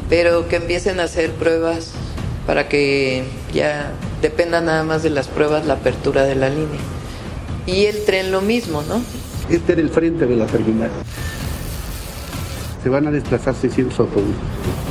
pero que empiecen a hacer pruebas para que ya dependa nada más de las pruebas la apertura de la línea. Y el tren lo mismo, ¿no? Este era el frente de la terminal. Se van a desplazar 600 autobuses.